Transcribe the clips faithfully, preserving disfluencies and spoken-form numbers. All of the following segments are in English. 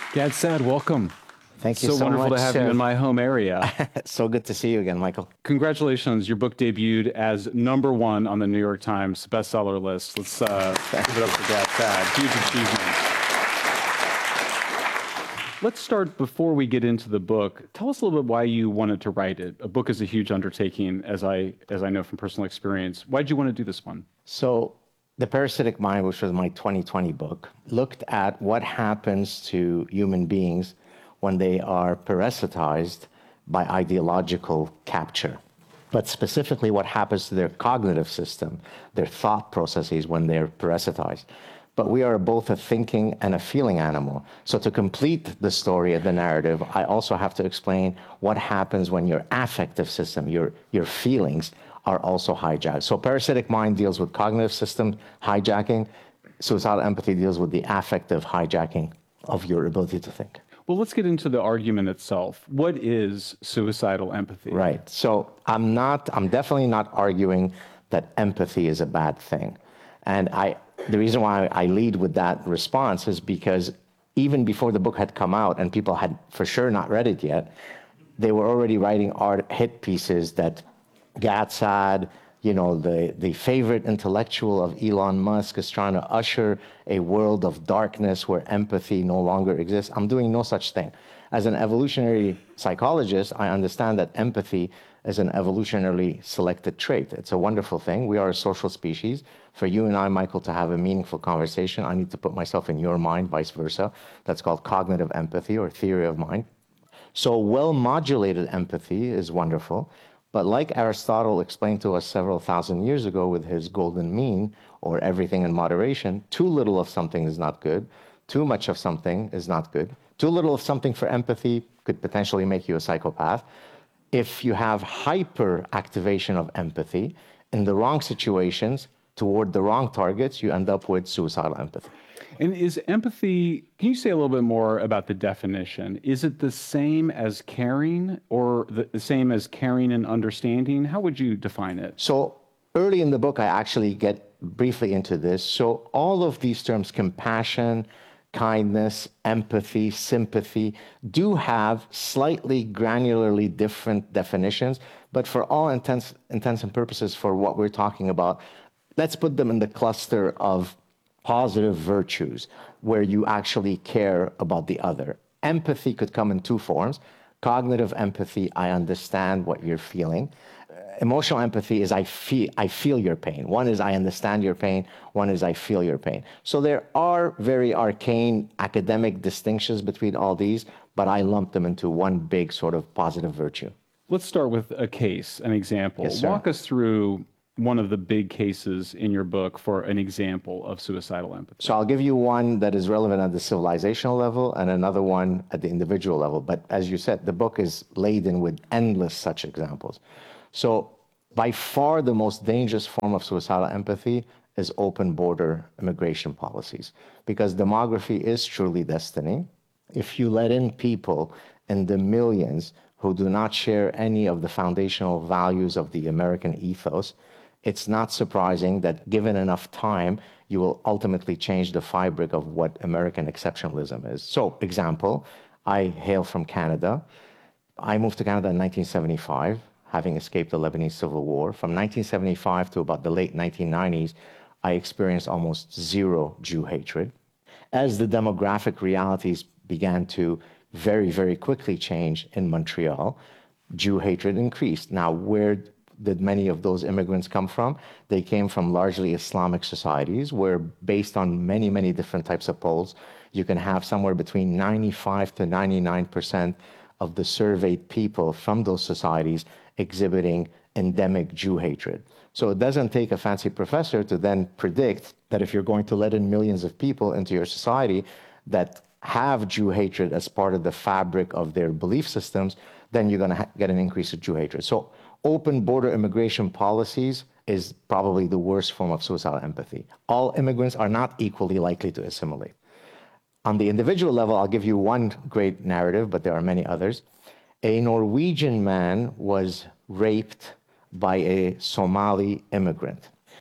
Gad Saad, welcome. Thank you So so wonderful much. to have you in my home area. So good to see you again, Michael. Congratulations, your book debuted as number one on the New York Times bestseller list. Let's uh, give it up for Gad Saad. Huge achievement. Let's start before we get into the book. Tell us a little bit why you wanted to write it. A book is a huge undertaking, as I as I know from personal experience. Why did you want to do this one? So, The Parasitic Mind, which was my twenty twenty book, looked at what happens to human beings when they are parasitized by ideological capture. But specifically, what happens to their cognitive system, their thought processes when they're parasitized. But we are both a thinking and a feeling animal. So to complete the story of the narrative, I also have to explain what happens when your affective system, your, your feelings, are also hijacked. So Parasitic Mind deals with cognitive system hijacking. Suicidal Empathy deals with the affective hijacking of your ability to think. Well, let's get into the argument itself. What is suicidal empathy? Right. So I'm not, I'm definitely not arguing that empathy is a bad thing. And I, the reason why I lead with that response is because even before the book had come out and people had for sure not read it yet, they were already writing art hit pieces that Gad Saad, you know, the, the favorite intellectual of Elon Musk, is trying to usher a world of darkness where empathy no longer exists. I'm doing no such thing. As an evolutionary psychologist, I understand that empathy is an evolutionarily selected trait. It's a wonderful thing. We are a social species. For you and I, Michael, to have a meaningful conversation, I need to put myself in your mind, vice versa. That's called cognitive empathy or theory of mind. So well-modulated empathy is wonderful. But like Aristotle explained to us several thousand years ago with his golden mean, or everything in moderation, too little of something is not good. Too much of something is not good. Too little of something for empathy could potentially make you a psychopath. If you have hyper-activation of empathy in the wrong situations, toward the wrong targets, you end up with suicidal empathy. And is empathy, can you say a little bit more about the definition? Is it the same as caring or the, the same as caring and understanding? How would you define it? So early in the book, I actually get briefly into this. So all of these terms, compassion, kindness, empathy, sympathy, do have slightly granularly different definitions, but for all intents, intents and purposes for what we're talking about, let's put them in the cluster of positive virtues where you actually care about the other. Empathy could come in two forms. Cognitive empathy, I understand what you're feeling. Emotional empathy is I feel, I feel your pain. One is I understand your pain. One is I feel your pain. So there are very arcane academic distinctions between all these, but I lump them into one big sort of positive virtue. Let's start with a case, an example. Yes, sir. Walk us through one of the big cases in your book for an example of suicidal empathy. So I'll give you one that is relevant at the civilizational level and another one at the individual level. But as you said, the book is laden with endless such examples. So by far the most dangerous form of suicidal empathy is open border immigration policies, because demography is truly destiny. If you let in people in the millions who do not share any of the foundational values of the American ethos, it's not surprising that given enough time, you will ultimately change the fabric of what American exceptionalism is. So, example, I hail from Canada. I moved to Canada in nineteen seventy-five, having escaped the Lebanese Civil War. From nineteen seventy-five to about the late nineteen nineties, I experienced almost zero Jew hatred. As the demographic realities began to very, very quickly change in Montreal, Jew hatred increased. Now, where did many of those immigrants come from? They came from largely Islamic societies where, based on many, many different types of polls, you can have somewhere between ninety-five to ninety-nine percent of the surveyed people from those societies exhibiting endemic Jew hatred. So it doesn't take a fancy professor to then predict that if you're going to let in millions of people into your society that have Jew hatred as part of the fabric of their belief systems, then you're going to get an increase of Jew hatred. So open border immigration policies is probably the worst form of suicidal empathy. All immigrants are not equally likely to assimilate. On the individual level, I'll give you one great narrative, but there are many others. A Norwegian man was raped by a Somali immigrant.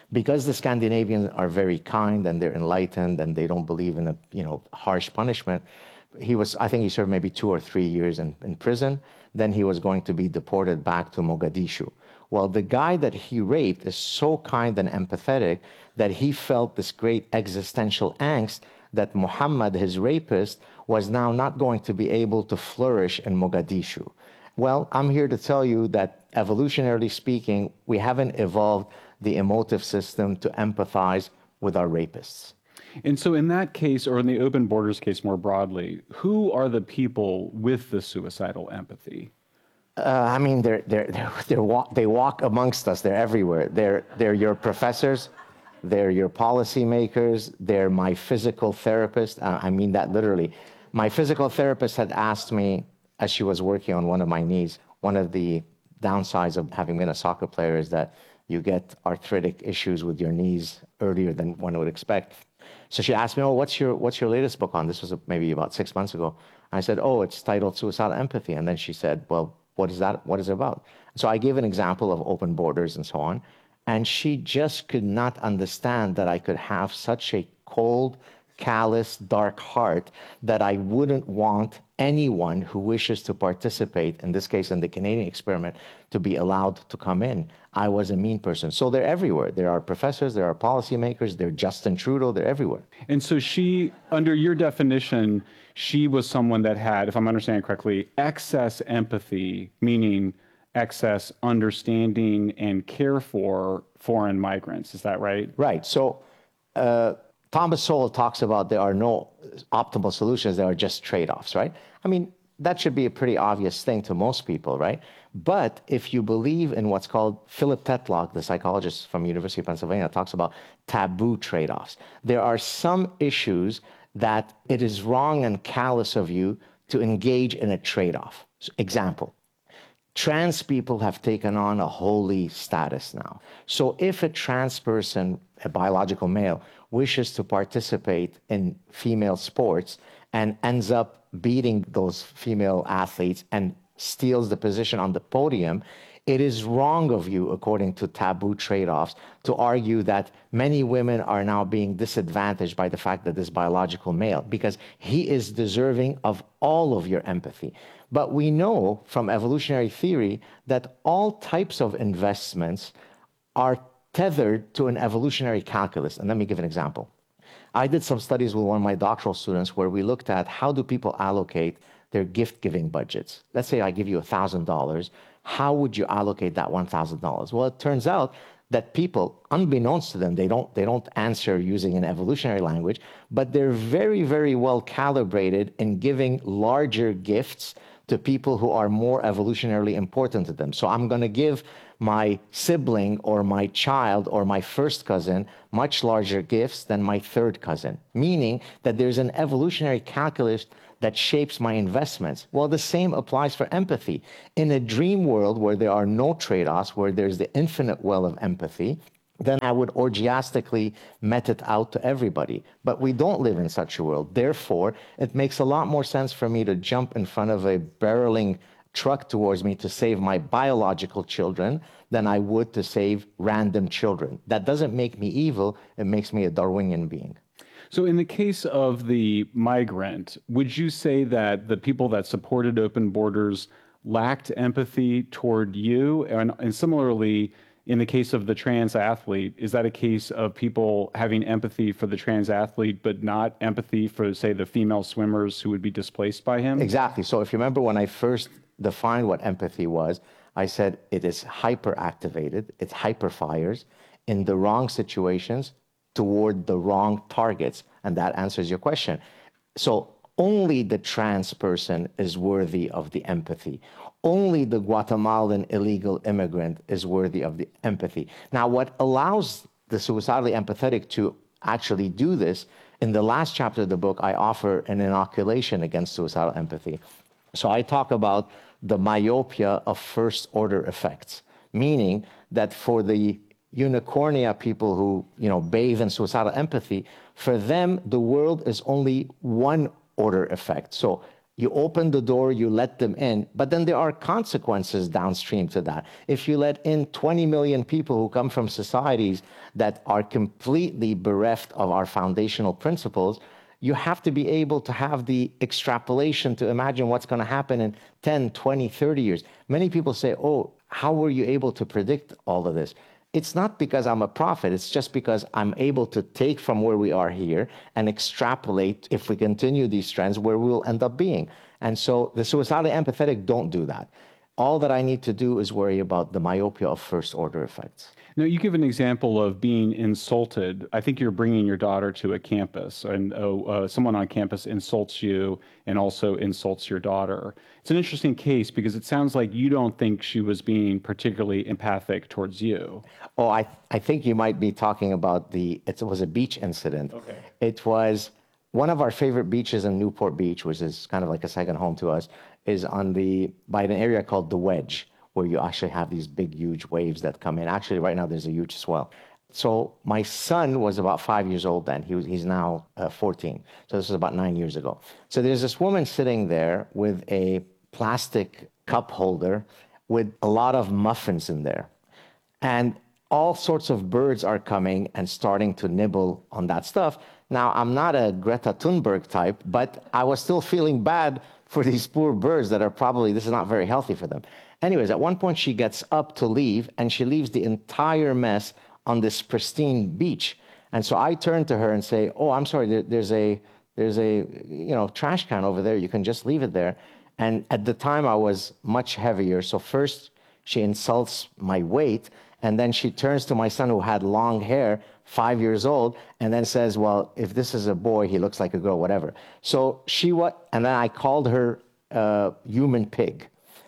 Because the Scandinavians are very kind and they're enlightened and they don't believe in a you know harsh punishment, he was, I think he served maybe two or three years in, in prison. Then he was going to be deported back to Mogadishu. Well, the guy that he raped is so kind and empathetic that he felt this great existential angst that Muhammad, his rapist, was now not going to be able to flourish in Mogadishu. Well, I'm here to tell you that evolutionarily speaking, we haven't evolved the emotive system to empathize with our rapists. And so in that case, or in the open borders case more broadly, who are the people with the suicidal empathy? Uh, I mean, they're, they're, they're, they're walk, they walk amongst us. They're everywhere. They're, they're your professors. They're your policymakers. They're my physical therapist. Uh, I mean that literally. My physical therapist had asked me, as she was working on one of my knees, one of the downsides of having been a soccer player is that you get arthritic issues with your knees earlier than one would expect. So she asked me, oh, what's your, what's your latest book on? This was maybe about six months ago. I said, oh, it's titled Suicidal Empathy. And then she said, well, what is that? What is it about? So I gave an example of open borders and so on. And she just could not understand that I could have such a cold, callous, dark heart that I wouldn't want anyone who wishes to participate, in this case in the Canadian experiment, to be allowed to come in. I was a mean person. So they're everywhere. There are professors, there are policymakers, they're Justin Trudeau, they're everywhere. And so she, under your definition, she was someone that had, if I'm understanding correctly, excess empathy, meaning excess understanding and care for foreign migrants. Is that right? Right. So uh, Thomas Sowell talks about there are no optimal solutions, there are just trade-offs, right? I mean, that should be a pretty obvious thing to most people, right? But if you believe in what's called, Philip Tetlock, the psychologist from University of Pennsylvania, talks about taboo trade-offs. There are some issues that it is wrong and callous of you to engage in a trade-off. So, example, trans people have taken on a holy status now. So if a trans person, a biological male, wishes to participate in female sports and ends up beating those female athletes and steals the position on the podium, it is wrong of you, according to taboo trade-offs, to argue that many women are now being disadvantaged by the fact that this biological male, because he is deserving of all of your empathy. But we know from evolutionary theory that all types of investments are tethered to an evolutionary calculus. And let me give an example. I did some studies with one of my doctoral students where we looked at how do people allocate their gift-giving budgets. Let's say I give you one thousand dollars. How would you allocate that one thousand dollars? Well, it turns out that people, unbeknownst to them, they don't, they don't answer using an evolutionary language, but they're very, very well calibrated in giving larger gifts to people who are more evolutionarily important to them. So I'm going to give my sibling or my child or my first cousin much larger gifts than my third cousin, meaning that there's an evolutionary calculus that shapes my investments. Well, the same applies for empathy. In a dream world where there are no trade-offs, where there's the infinite well of empathy, then I would orgiastically met it out to everybody. But we don't live in such a world. Therefore, it makes a lot more sense for me to jump in front of a barreling truck towards me to save my biological children than I would to save random children. That doesn't make me evil, it makes me a Darwinian being. So in the case of the migrant, would you say that the people that supported open borders lacked empathy toward you? And, and similarly, in the case of the trans athlete, is that a case of people having empathy for the trans athlete, but not empathy for, say, the female swimmers who would be displaced by him? Exactly. So if you remember when I first defined what empathy was, I said it is hyperactivated, it hyperfires in the wrong situations toward the wrong targets. And that answers your question. So only the trans person is worthy of the empathy. Only the Guatemalan illegal immigrant is worthy of the empathy. Now, what allows the suicidally empathetic to actually do this, in the last chapter of the book, I offer an inoculation against suicidal empathy. So I talk about the myopia of first order effects, meaning that for the unicornia people who, you know, bathe in suicidal empathy, for them, the world is only one order effect. So You open the door, you let them in, but then there are consequences downstream to that. If you let in twenty million people who come from societies that are completely bereft of our foundational principles, you have to be able to have the extrapolation to imagine what's going to happen in ten, twenty, thirty years. Many people say, oh, how were you able to predict all of this? It's not because I'm a prophet. It's just because I'm able to take from where we are here and extrapolate, if we continue these trends, where we'll end up being. And so the suicidally empathetic don't do that. All that I need to do is worry about the myopia of first order effects. Now, you give an example of being insulted. I think you're bringing your daughter to a campus, and oh, uh, someone on campus insults you and also insults your daughter. It's an interesting case because it sounds like you don't think she was being particularly empathic towards you. Oh, I, I think you might be talking about the, it was a beach incident. Okay. It was one of our favorite beaches in Newport Beach, which is kind of like a second home to us, is on the, by an area called the Wedge, where you actually have these big, huge waves that come in. Actually, right now, there's a huge swell. So my son was about five years old then. He was, he's now uh, fourteen. So this was about nine years ago. So there's this woman sitting there with a plastic cup holder with a lot of muffins in there. And all sorts of birds are coming and starting to nibble on that stuff. Now, I'm not a Greta Thunberg type, but I was still feeling bad for these poor birds that are probably, this is not very healthy for them. Anyways, at one point she gets up to leave, and she leaves the entire mess on this pristine beach. And so I turn to her and say, oh, I'm sorry, there, there's a, there's a you know, trash can over there. You can just leave it there. And at the time I was much heavier. So first she insults my weight, and then she turns to my son who had long hair, five years old, and then says, well, if this is a boy, he looks like a girl, whatever. So she what, and then I called her uh, human pig.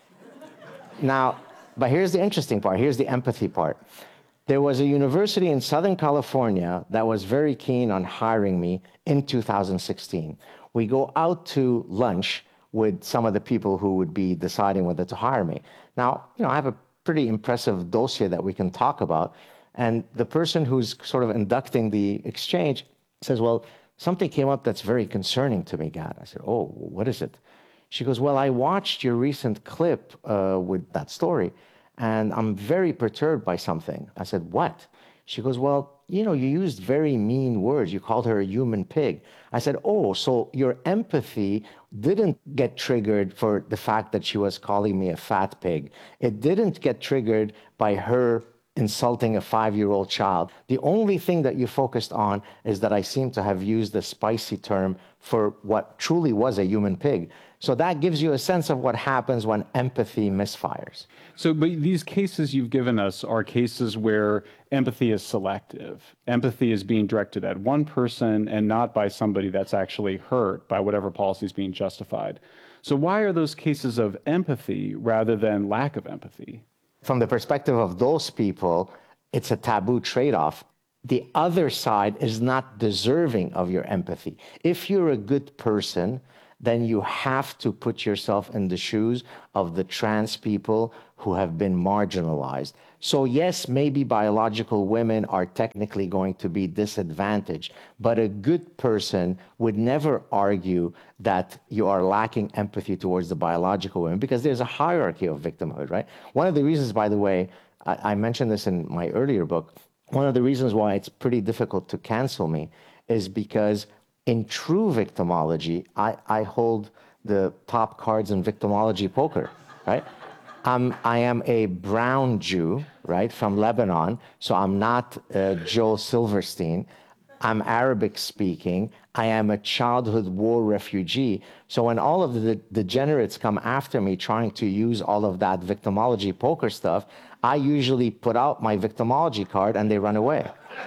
Now, but here's the interesting part. Here's the empathy part. There was a university in Southern California that was very keen on hiring me in two thousand sixteen. We go out to lunch with some of the people who would be deciding whether to hire me. Now, you know, I have a pretty impressive dossier that we can talk about. And the person who's sort of inducting the exchange says, well, something came up that's very concerning to me, Gad. I said, oh, what is it? She goes, well, I watched your recent clip uh, with that story, and I'm very perturbed by something. I said, what? She goes, well, you know, you used very mean words. You called her a human pig. I said, oh, so your empathy didn't get triggered for the fact that she was calling me a fat pig. It didn't get triggered by her insulting a five-year-old child. The only thing that you focused on is that I seem to have used the spicy term for what truly was a human pig. So that gives you a sense of what happens when empathy misfires. So, but these cases you've given us are cases where empathy is selective. Empathy is being directed at one person and not by somebody that's actually hurt by whatever policy is being justified. So why are those cases of empathy rather than lack of empathy? From the perspective of those people, it's a taboo trade-off. The other side is not deserving of your empathy. If you're a good person, then you have to put yourself in the shoes of the trans people who have been marginalized. So yes, maybe biological women are technically going to be disadvantaged, but a good person would never argue that you are lacking empathy towards the biological women, because there's a hierarchy of victimhood, right? One of the reasons, by the way, I, I mentioned this in my earlier book, one of the reasons why it's pretty difficult to cancel me is because in true victimology, I, I hold the top cards in victimology poker, right? I'm, I am a brown Jew, right, from Lebanon, so I'm not uh, Joe Silverstein. I'm Arabic speaking. I am a childhood war refugee. So when all of the degenerates come after me trying to use all of that victimology poker stuff, I usually put out my victimology card and they run away.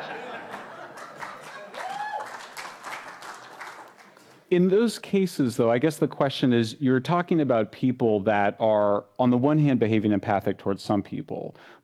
In those cases, though, I guess the question is, you're talking about people that are, on the one hand, behaving empathic towards some people,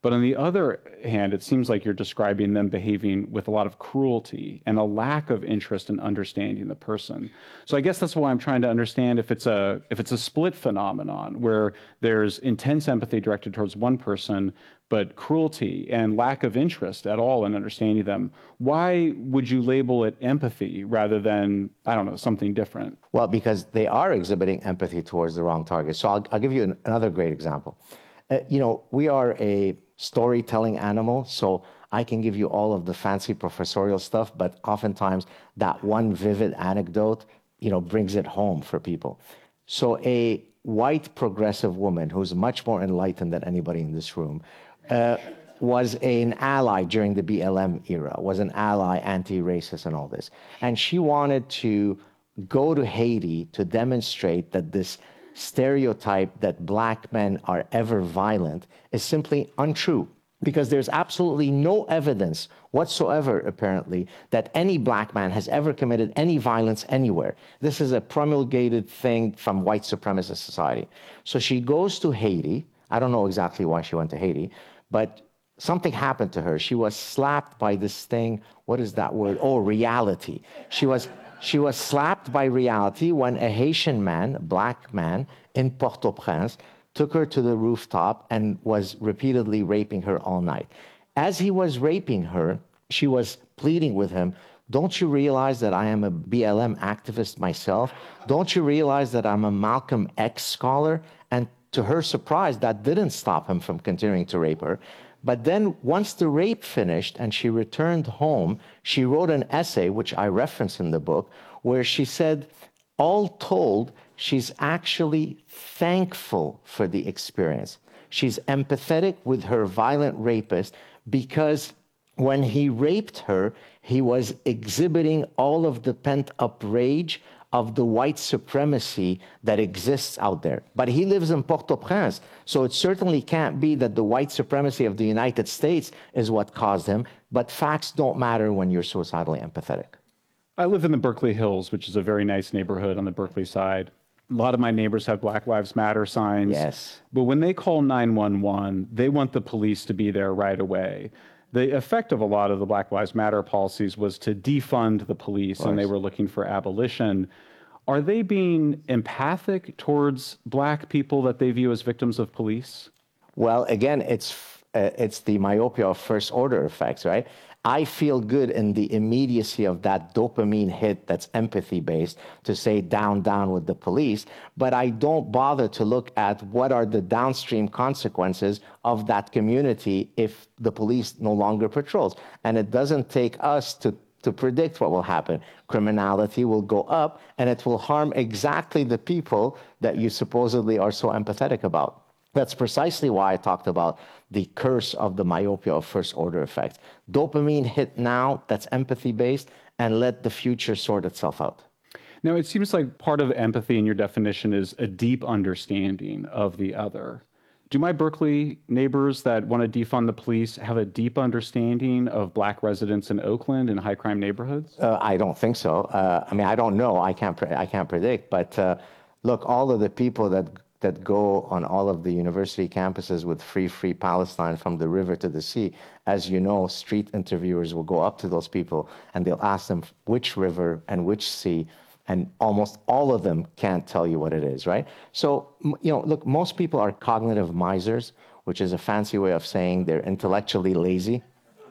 But on the other hand, it seems like you're describing them behaving with a lot of cruelty and a lack of interest in understanding the person. So I guess that's why I'm trying to understand if it's a if it's a split phenomenon where there's intense empathy directed towards one person, but cruelty and lack of interest at all in understanding them. Why would you label it empathy rather than, I don't know, something different? Well, because they are exhibiting empathy towards the wrong target. So I'll, I'll give you an, another great example. Uh, you know, we are a storytelling animal, so I can give you all of the fancy professorial stuff, but oftentimes that one vivid anecdote, you know, brings it home for people. So a white progressive woman who's much more enlightened than anybody in this room uh, was an ally during the B L M era, was an ally, anti-racist and all this. And she wanted to go to Haiti to demonstrate that this stereotype that black men are ever violent is simply untrue, because there's absolutely no evidence whatsoever, apparently, that any black man has ever committed any violence anywhere. This is a promulgated thing from white supremacist society. So she goes to Haiti. I don't know exactly why she went to Haiti, but something happened to her. She was slapped by this thing. What is that word? Oh, reality. She was She was slapped by reality when a Haitian man, a black man, in Port-au-Prince, took her to the rooftop and was repeatedly raping her all night. As he was raping her, she was pleading with him, "Don't you realize that I am a B L M activist myself? Don't you realize that I'm a Malcolm X scholar?" And to her surprise, that didn't stop him from continuing to rape her. But then once the rape finished and she returned home, she wrote an essay, which I reference in the book, where she said, all told, she's actually thankful for the experience. She's empathetic with her violent rapist because when he raped her, he was exhibiting all of the pent-up rage of the white supremacy that exists out there. But he lives in Port-au-Prince, so it certainly can't be that the white supremacy of the United States is what caused him, but facts don't matter when you're suicidally empathetic. I live in the Berkeley Hills, which is a very nice neighborhood on the Berkeley side. A lot of my neighbors have Black Lives Matter signs. Yes. But when they call nine one one, they want the police to be there right away. The effect of a lot of the Black Lives Matter policies was to defund the police, and they were looking for abolition. Are they being empathic towards black people that they view as victims of police? Well, again, it's uh, it's the myopia of first order effects, right? I feel good in the immediacy of that dopamine hit that's empathy based to say down, down with the police, but I don't bother to look at what are the downstream consequences of that community if the police no longer patrols. And it doesn't take us to to predict what will happen. Criminality will go up and it will harm exactly the people that you supposedly are so empathetic about. That's precisely why I talked about the curse of the myopia of first order effect. Dopamine hit now, that's empathy based, and let the future sort itself out. Now, it seems like part of empathy in your definition is a deep understanding of the other. Do my Berkeley neighbors that want to defund the police have a deep understanding of black residents in Oakland and high crime neighborhoods? Uh, I don't think so. Uh, I mean, I don't know. I can't. Pre- I can't predict. But uh, look, all of the people that that go on all of the university campuses with free, free Palestine from the river to the sea, as you know, street interviewers will go up to those people and they'll ask them which river and which sea. And almost all of them can't tell you what it is, right? So, you know, look, most people are cognitive misers, which is a fancy way of saying they're intellectually lazy.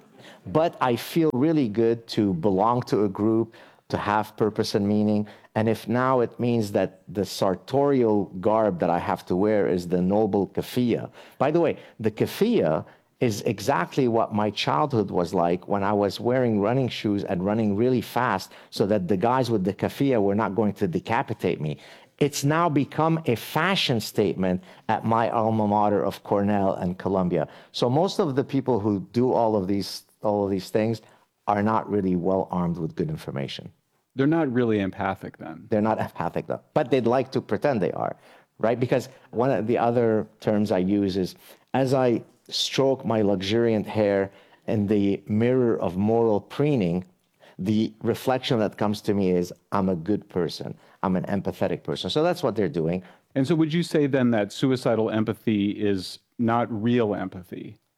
But I feel really good to belong to a group, to have purpose and meaning. And if now it means that the sartorial garb that I have to wear is the noble keffiyeh. By the way, the keffiyeh is exactly what my childhood was like when I was wearing running shoes and running really fast so that the guys with the keffiyeh were not going to decapitate me. It's now become a fashion statement at my alma mater of Cornell and Columbia. So most of the people who do all of these, all of these things are not really well armed with good information. They're not really empathic then. They're not empathic though, but they'd like to pretend they are, right? Because one of the other terms I use is, as I stroke my luxuriant hair in the mirror of moral preening, the reflection that comes to me is, I'm a good person. I'm an empathetic person. So that's what they're doing. And so would you say then that suicidal empathy is not real empathy?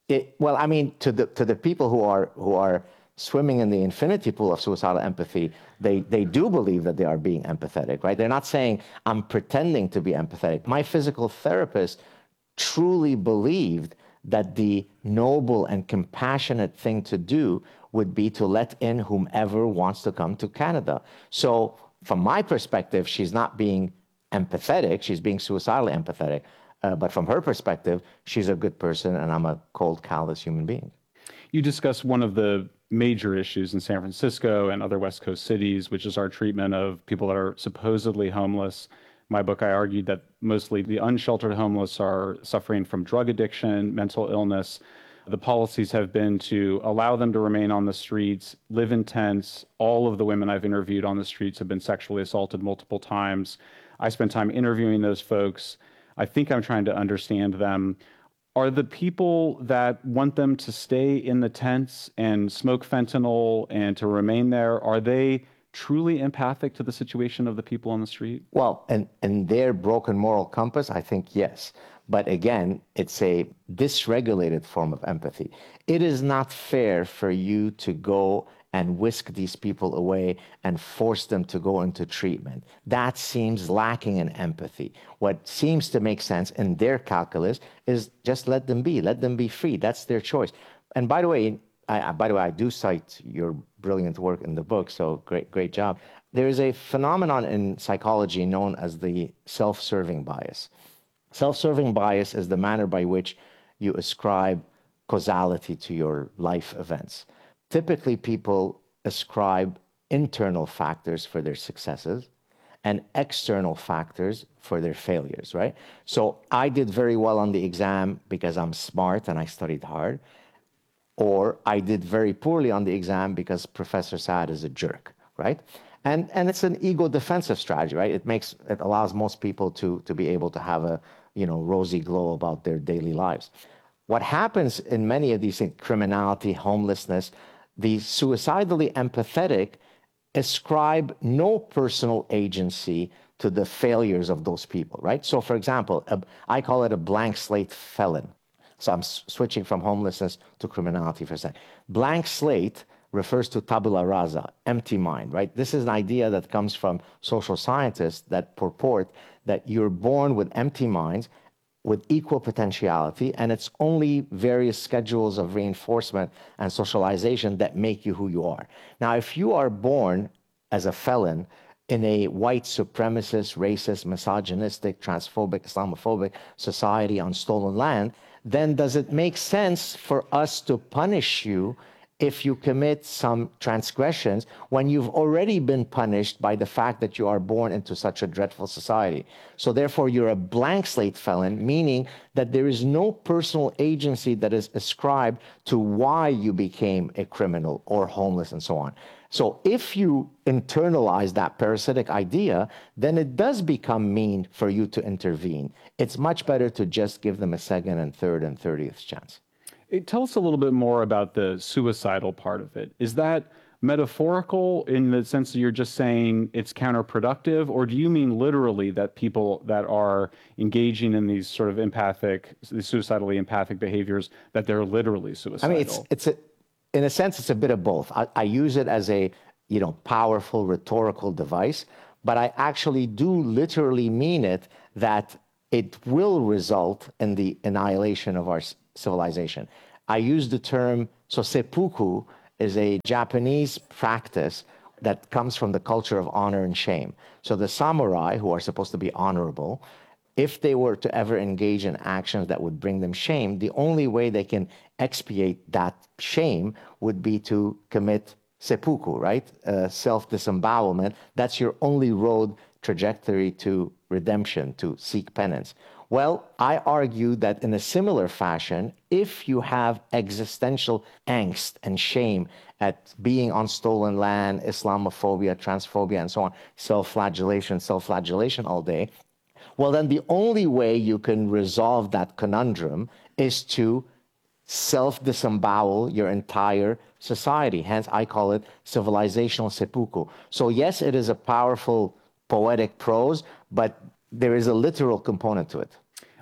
It, well, I mean, to the to the people who are who are swimming in the infinity pool of suicidal empathy, they they do believe that they are being empathetic, right? They're not saying I'm pretending to be empathetic. My physical therapist truly believed that the noble and compassionate thing to do would be to let in whomever wants to come to Canada. So, from my perspective, she's not being empathetic; she's being suicidally empathetic. Uh, but from her perspective, she's a good person, and I'm a cold, callous human being. You discuss one of the major issues in San Francisco and other West Coast cities, which is our treatment of people that are supposedly homeless. In my book, I argued that mostly the unsheltered homeless are suffering from drug addiction, mental illness. The policies have been to allow them to remain on the streets, live in tents. All of the women I've interviewed on the streets have been sexually assaulted multiple times. I spent time interviewing those folks. I think I'm trying to understand them. Are the people that want them to stay in the tents and smoke fentanyl and to remain there, are they truly empathic to the situation of the people on the street? Well, and, and their broken moral compass, I think, yes. But again, it's a dysregulated form of empathy. It is not fair for you to go and whisk these people away and force them to go into treatment. That seems lacking in empathy. What seems to make sense in their calculus is just let them be, let them be free. That's their choice. And by the way, I, by the way, I do cite your brilliant work in the book, so great, great job. There is a phenomenon in psychology known as the self-serving bias. Self-serving bias is the manner by which you ascribe causality to your life events. Typically, people ascribe internal factors for their successes and external factors for their failures, right? So I did very well on the exam because I'm smart and I studied hard, or I did very poorly on the exam because Professor Saad is a jerk, right? And and it's an ego defensive strategy, right? It makes it allows most people to to be able to have a you know rosy glow about their daily lives. What happens in many of these things, criminality, homelessness, the suicidally empathetic ascribe no personal agency to the failures of those people, right? So, for example, a, I call it a blank slate felon. So I'm s- switching from homelessness to criminality for a second. Blank slate refers to tabula rasa, empty mind, right? This is an idea that comes from social scientists that purport that you're born with empty minds with equal potentiality, and it's only various schedules of reinforcement and socialization that make you who you are. Now, if you are born as a felon in a white supremacist, racist, misogynistic, transphobic, Islamophobic society on stolen land, then does it make sense for us to punish you if you commit some transgressions when you've already been punished by the fact that you are born into such a dreadful society? So therefore, you're a blank slate felon, meaning that there is no personal agency that is ascribed to why you became a criminal or homeless and so on. So if you internalize that parasitic idea, then it does become mean for you to intervene. It's much better to just give them a second and third and thirtieth chance. Tell us a little bit more about the suicidal part of it. Is that metaphorical in the sense that you're just saying it's counterproductive, or do you mean literally that people that are engaging in these sort of empathic, these suicidally empathic behaviors, that they're literally suicidal? I mean, it's it's a, in a sense, it's a bit of both. I, I use it as a you know powerful rhetorical device, but I actually do literally mean it that it will result in the annihilation of our civilization. I use the term, so seppuku is a Japanese practice that comes from the culture of honor and shame. So the samurai, who are supposed to be honorable, if they were to ever engage in actions that would bring them shame, the only way they can expiate that shame would be to commit seppuku, right? Uh, self-disembowelment. That's your only road trajectory to redemption, to seek penance. Well, I argue that in a similar fashion, if you have existential angst and shame at being on stolen land, Islamophobia, transphobia, and so on, self-flagellation, self-flagellation all day, well, then the only way you can resolve that conundrum is to self-disembowel your entire society. Hence, I call it civilizational seppuku. So yes, it is a powerful poetic prose, but there is a literal component to it.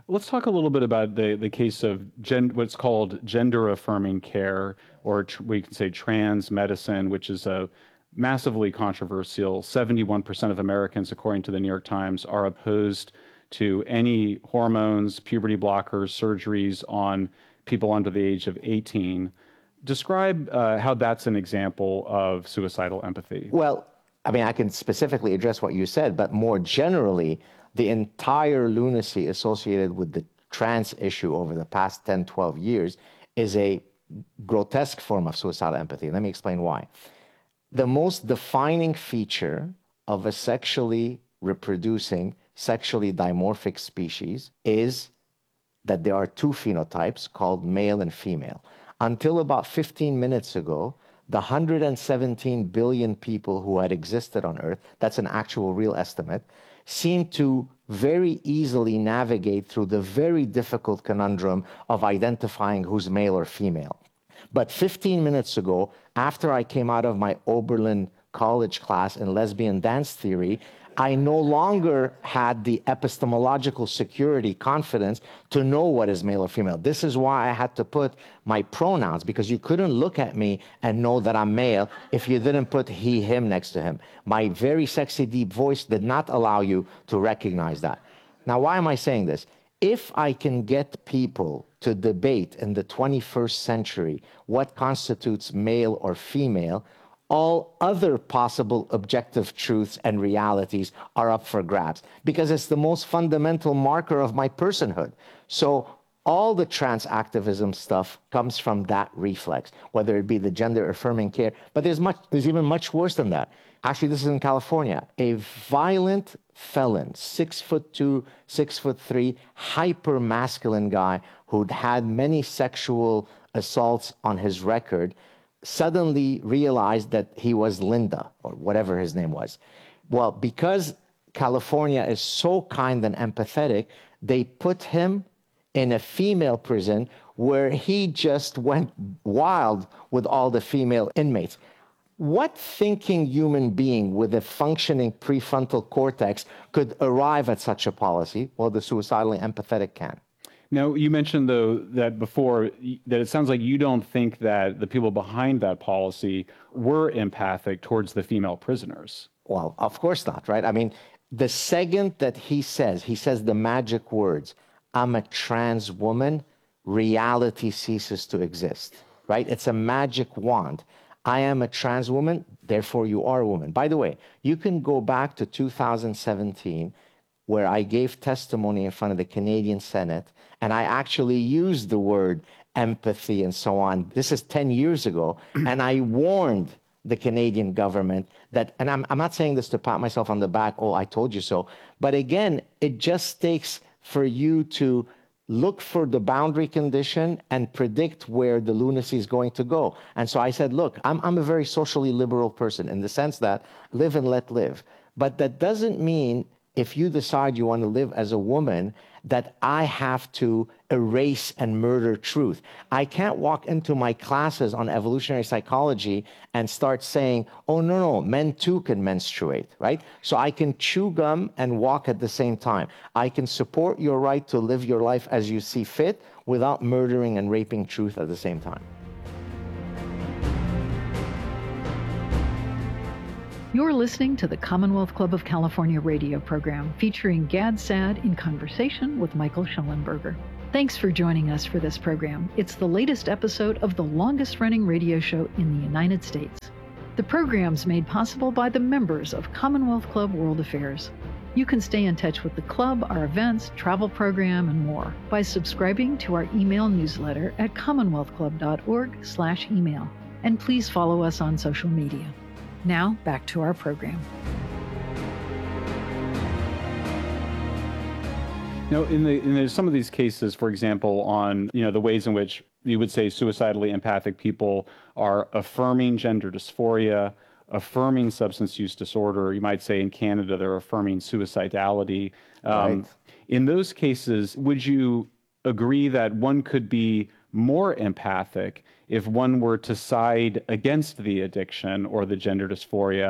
Let's talk a little bit about the, the case of gen, what's called gender affirming care, or tr- we can say trans medicine, which is a massively controversial. seventy-one percent of Americans, according to the New York Times, are opposed to any hormones, puberty blockers, surgeries on people under the age of eighteen. Describe uh, how that's an example of suicidal empathy. Well, I mean, I can specifically address what you said, but more generally, the entire lunacy associated with the trans issue over the past ten, twelve years is a grotesque form of suicidal empathy. Let me explain why. The most defining feature of a sexually reproducing, sexually dimorphic species is that there are two phenotypes called male and female. Until about fifteen minutes ago, the one hundred seventeen billion people who had existed on Earth, that's an actual real estimate, seemed to very easily navigate through the very difficult conundrum of identifying who's male or female. But fifteen minutes ago, after I came out of my Oberlin college class in lesbian dance theory, I no longer had the epistemological security, confidence to know what is male or female. This is why I had to put my pronouns, because you couldn't look at me and know that I'm male if you didn't put he, him next to him. My very sexy, deep voice did not allow you to recognize that. Now, why am I saying this? If I can get people to debate in the twenty-first century what constitutes male or female, all other possible objective truths and realities are up for grabs, because it's the most fundamental marker of my personhood. So all the trans activism stuff comes from that reflex, whether it be the gender affirming care, but there's much, there's even much worse than that. Actually, this is in California. A violent felon, six foot two, six foot three, hyper masculine guy who'd had many sexual assaults on his record, suddenly realized that he was Linda, or whatever his name was. Well, because California is so kind and empathetic, they put him in a female prison where he just went wild with all the female inmates. What thinking human being with a functioning prefrontal cortex could arrive at such a policy? Well, the suicidally empathetic can. Now, you mentioned, though, that before, that it sounds like you don't think that the people behind that policy were empathic towards the female prisoners. Well, of course not, right? I mean, the second that he says, he says the magic words, I'm a trans woman, reality ceases to exist, right? It's a magic wand. I am a trans woman, therefore you are a woman. By the way, you can go back to two thousand seventeen, where I gave testimony in front of the Canadian Senate, and I actually used the word empathy and so on. This is ten years ago, and I warned the Canadian government that, and I'm, I'm not saying this to pat myself on the back, oh, I told you so, but again, it just takes for you to look for the boundary condition and predict where the lunacy is going to go. And so I said, look, I'm, I'm a very socially liberal person in the sense that live and let live. But that doesn't mean if you decide you want to live as a woman, that I have to erase and murder truth. I can't walk into my classes on evolutionary psychology and start saying, oh, no, no, men too can menstruate, right? So I can chew gum and walk at the same time. I can support your right to live your life as you see fit without murdering and raping truth at the same time. You're listening to the Commonwealth Club of California radio program featuring Gad Saad in conversation with Michael Shellenberger. Thanks for joining us for this program. It's the latest episode of the longest-running radio show in the United States. The program's made possible by the members of Commonwealth Club World Affairs. You can stay in touch with the club, our events, travel program, and more by subscribing to our email newsletter at commonwealth club dot org slash email. And please follow us on social media. Now, back to our program. Now, in the in the, some of these cases, for example, on you know the ways in which you would say suicidally empathic people are affirming gender dysphoria, affirming substance use disorder. You might say in Canada they're affirming suicidality. Um, Right. In those cases, would you agree that one could be more empathic if one were to side against the addiction or the gender dysphoria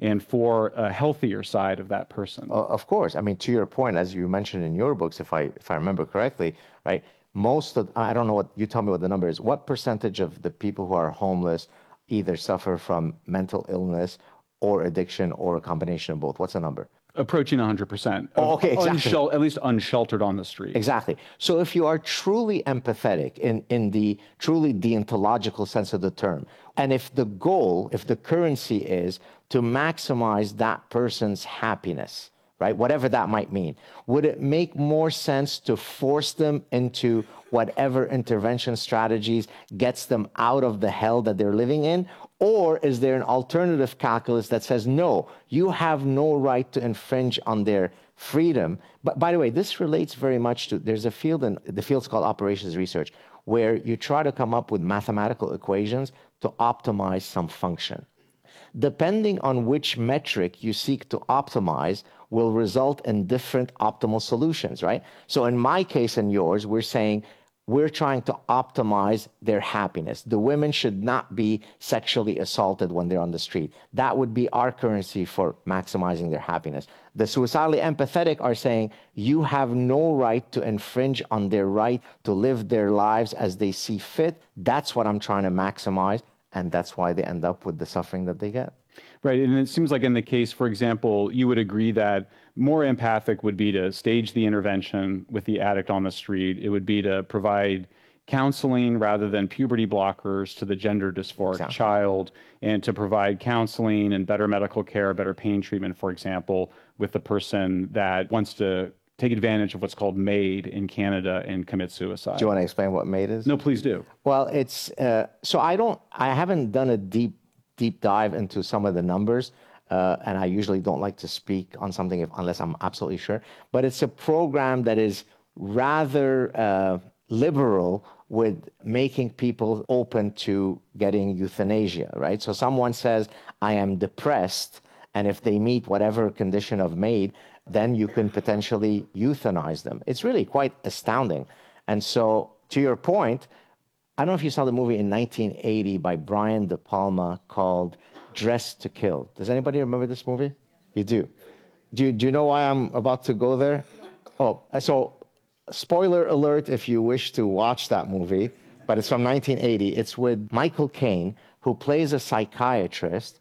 and for a healthier side of that person. Uh, of course. I mean, to your point, as you mentioned in your books, if I if I remember correctly, right? Most of I don't know what you tell me what the number is. What percentage of the people who are homeless either suffer from mental illness or addiction or a combination of both? What's the number? Approaching one hundred percent. Oh, okay, exactly. Unshel- at least unsheltered on the street. Exactly. So if you are truly empathetic in, in the truly deontological sense of the term, and if the goal, if the currency is to maximize that person's happiness, right, whatever that might mean, would it make more sense to force them into whatever intervention strategies gets them out of the hell that they're living in? Or is there an alternative calculus that says, no, you have no right to infringe on their freedom? But by the way, this relates very much to, there's a field, in the field's called operations research, where you try to come up with mathematical equations to optimize some function. Depending on which metric you seek to optimize will result in different optimal solutions, right? So in my case and yours, we're saying, we're trying to optimize their happiness. The women should not be sexually assaulted when they're on the street. That would be our currency for maximizing their happiness. The suicidally empathetic are saying, you have no right to infringe on their right to live their lives as they see fit. That's what I'm trying to maximize, and that's why they end up with the suffering that they get. Right, and it seems like in the case, for example, you would agree that more empathic would be to stage the intervention with the addict on the street. It would be to provide counseling rather than puberty blockers to the gender dysphoric Exactly. child, and to provide counseling and better medical care, better pain treatment, for example, with the person that wants to take advantage of what's called MAID in Canada and commit suicide. Do you want to explain what MAID is? No, please do. Well, it's, uh, so I don't, I haven't done a deep, deep dive into some of the numbers. Uh, and I usually don't like to speak on something if, unless I'm absolutely sure. But it's a program that is rather uh, liberal with making people open to getting euthanasia, right? So someone says, I am depressed, and if they meet whatever condition of MAID, then you can potentially euthanize them. It's really quite astounding. And so, to your point, I don't know if you saw the movie in nineteen eighty by Brian De Palma called Dressed to Kill. Does anybody remember this movie? You do. Do you, do you know why I'm about to go there? Oh, so spoiler alert if you wish to watch that movie, but it's from nineteen eighty. It's with Michael Caine, who plays a psychiatrist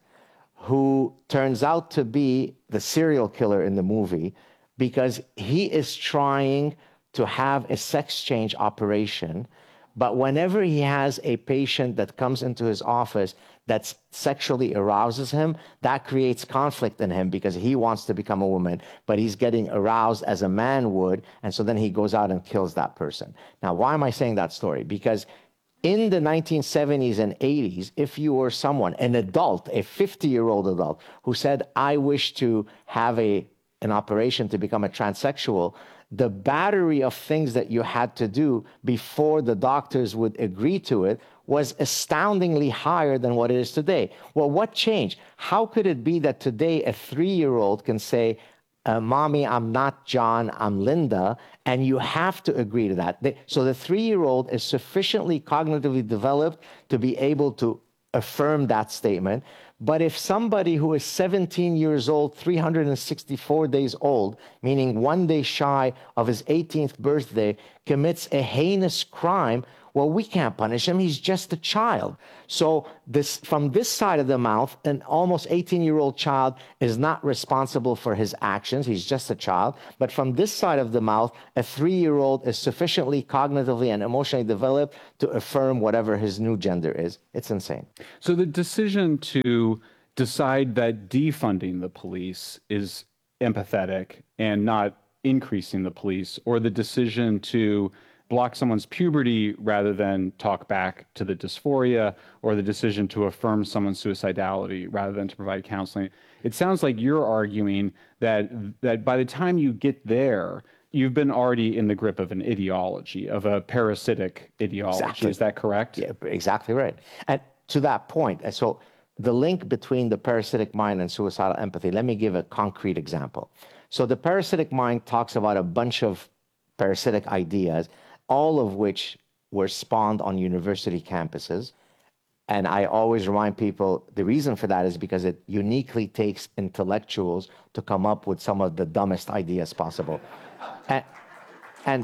who turns out to be the serial killer in the movie because he is trying to have a sex change operation. But whenever he has a patient that comes into his office that sexually arouses him, that creates conflict in him because he wants to become a woman, but he's getting aroused as a man would, and so then he goes out and kills that person. Now, why am I saying that story? Because in the nineteen seventies and eighties, if you were someone, an adult, a fifty-year-old adult, who said, I wish to have a, an operation to become a transsexual, the battery of things that you had to do before the doctors would agree to it was astoundingly higher than what it is today. Well, what changed? How could it be that today a three-year-old can say, uh, Mommy, I'm not John, I'm Linda, and you have to agree to that? They, so the three-year-old is sufficiently cognitively developed to be able to affirm that statement. But if somebody who is seventeen years old, three hundred sixty-four days old, meaning one day shy of his eighteenth birthday, commits a heinous crime, well, we can't punish him. He's just a child. So this, from this side of the mouth, an almost eighteen-year-old child is not responsible for his actions. He's just a child. But from this side of the mouth, a three-year-old is sufficiently cognitively and emotionally developed to affirm whatever his new gender is. It's insane. So the decision to decide that defunding the police is empathetic and not increasing the police, or the decision to block someone's puberty rather than talk back to the dysphoria, or the decision to affirm someone's suicidality rather than to provide counseling. It sounds like you're arguing that that by the time you get there, you've been already in the grip of an ideology, of a parasitic ideology. Exactly. Is that correct? Yeah, exactly right. And to that point, and so the link between the parasitic mind and suicidal empathy, let me give a concrete example. So the parasitic mind talks about a bunch of parasitic ideas, all of which were spawned on university campuses. And I always remind people the reason for that is because it uniquely takes intellectuals to come up with some of the dumbest ideas possible. And, and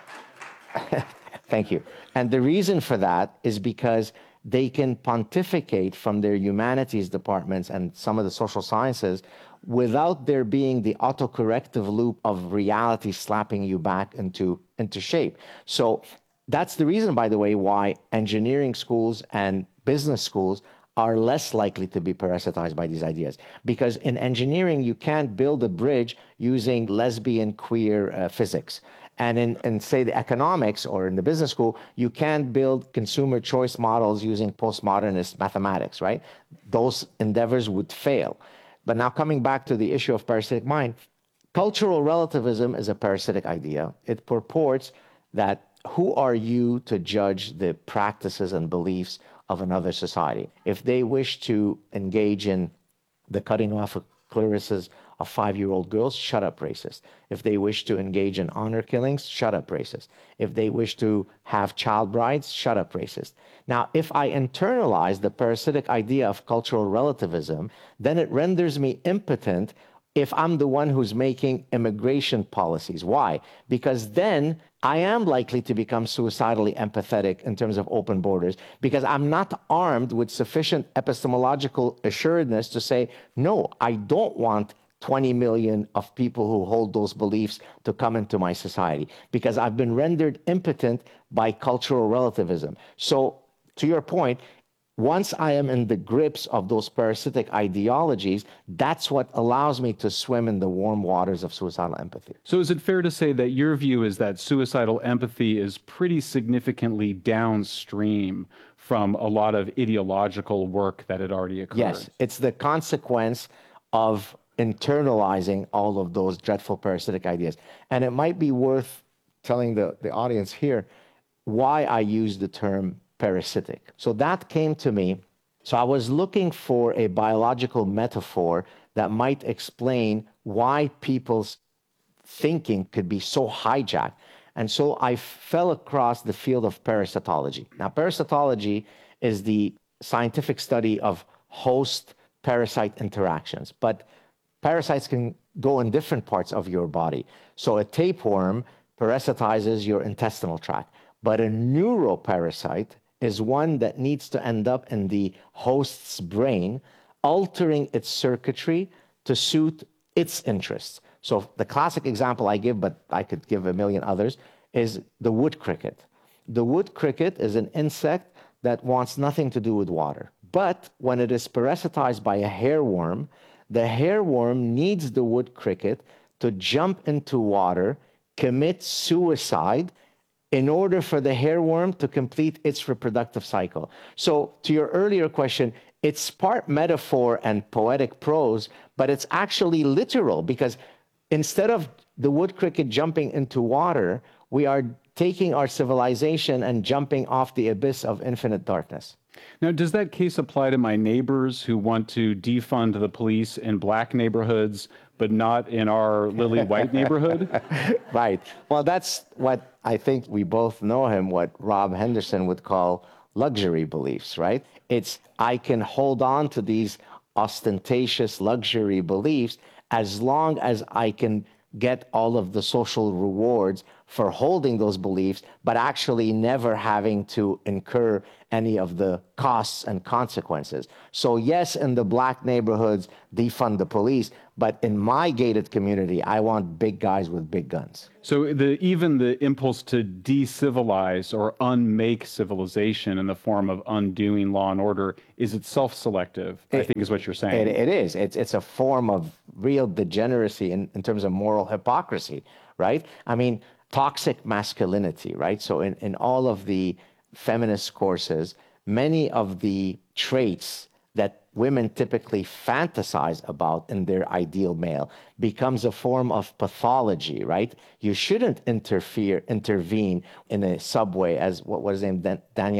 thank you. And the reason for that is because they can pontificate from their humanities departments and some of the social sciences without there being the autocorrective loop of reality slapping you back into, into shape. So that's the reason, by the way, why engineering schools and business schools are less likely to be parasitized by these ideas. Because in engineering, you can't build a bridge using lesbian queer uh, physics. And in, in, say, the economics or in the business school, you can't build consumer choice models using postmodernist mathematics, right? Those endeavors would fail. But now coming back to the issue of parasitic mind, cultural relativism is a parasitic idea. It purports that who are you to judge the practices and beliefs of another society? If they wish to engage in the cutting off of clitorises of five-year-old girls, shut up, racist. If they wish to engage in honor killings, shut up, racist. If they wish to have child brides, shut up, racist. Now, if I internalize the parasitic idea of cultural relativism, then it renders me impotent if I'm the one who's making immigration policies. Why? Because then I am likely to become suicidally empathetic in terms of open borders, because I'm not armed with sufficient epistemological assuredness to say, no, I don't want twenty million of people who hold those beliefs to come into my society, because I've been rendered impotent by cultural relativism. So to your point, once I am in the grips of those parasitic ideologies, that's what allows me to swim in the warm waters of suicidal empathy. So is it fair to say that your view is that suicidal empathy is pretty significantly downstream from a lot of ideological work that had already occurred? Yes, it's the consequence of internalizing all of those dreadful parasitic ideas. And it might be worth telling the, the audience here why I use the term parasitic. So that came to me. So I was looking for a biological metaphor that might explain why people's thinking could be so hijacked. And so I fell across the field of parasitology. Now, parasitology is the scientific study of host-parasite interactions, but parasites can go in different parts of your body. So a tapeworm parasitizes your intestinal tract, but a neuroparasite is one that needs to end up in the host's brain, altering its circuitry to suit its interests. So the classic example I give, but I could give a million others, is the wood cricket. The wood cricket is an insect that wants nothing to do with water. But when it is parasitized by a hairworm, the hairworm needs the wood cricket to jump into water, commit suicide, in order for the hairworm to complete its reproductive cycle. So to your earlier question, it's part metaphor and poetic prose, but it's actually literal, because instead of the wood cricket jumping into water, we are taking our civilization and jumping off the abyss of infinite darkness. Now, does that case apply to my neighbors who want to defund the police in black neighborhoods, but not in our lily white neighborhood? Right. Well, that's what I think we both know him, what Rob Henderson would call luxury beliefs, right? It's, I can hold on to these ostentatious luxury beliefs as long as I can get all of the social rewards for holding those beliefs, but actually never having to incur any of the costs and consequences. So yes, in the black neighborhoods, defund the police, but in my gated community, I want big guys with big guns. So the, even the impulse to de-civilize or unmake civilization in the form of undoing law and order is itself selective, it, I think is what you're saying. It, it is. It's, it's a form of real degeneracy in, in terms of moral hypocrisy, right? I mean, toxic masculinity, right? So in, in all of the feminist courses, many of the traits that women typically fantasize about in their ideal male becomes a form of pathology, right? You shouldn't interfere, intervene in a subway, as what was named Danielle